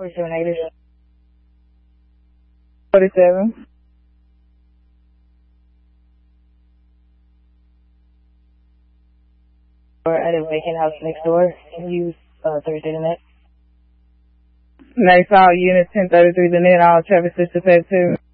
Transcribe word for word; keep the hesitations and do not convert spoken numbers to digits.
forty-seven negative. forty-seven. Or at a vacant house next door. Use uh, Thursday the net. Next all units ten thirty-three the net, all traffic switch to phase two.